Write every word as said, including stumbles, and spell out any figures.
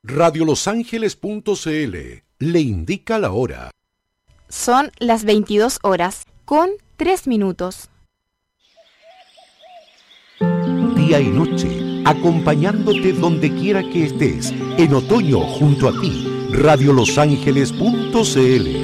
Radio Los Ángeles punto c l le indica la hora. Son las veintidós horas con tres minutos. Día y noche, acompañándote donde quiera que estés, en otoño junto a ti, Radio Los Ángeles punto c l.